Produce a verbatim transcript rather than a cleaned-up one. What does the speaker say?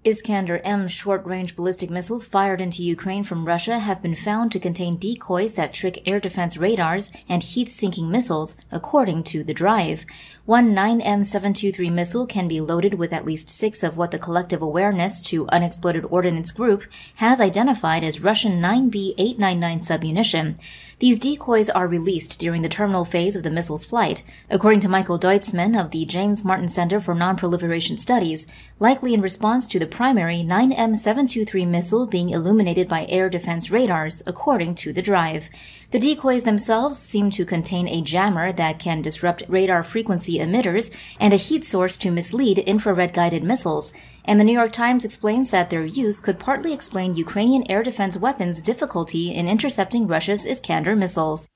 Iskander-M short-range ballistic missiles fired into Ukraine from Russia have been found to contain decoys that trick air defense radars and heat-sinking missiles, according to The Drive. One nine M seven twenty-three missile can be loaded with at least six of what the Collective Awareness to Unexploded Ordnance Group has identified as Russian nine B eight ninety-nine submunition. These decoys are released during the terminal phase of the missile's flight, according to Michael Deutzman of the James Martin Center for Non-Proliferation Studies, likely in response to the primary nine M seven twenty-three missile being illuminated by air defense radars, according to The Drive. The decoys themselves seem to contain a jammer that can disrupt radar frequency emitters and a heat source to mislead infrared-guided missiles, and the New York Times explains that their use could partly explain Ukrainian air defense weapons' difficulty in intercepting Russia's Iskander missiles.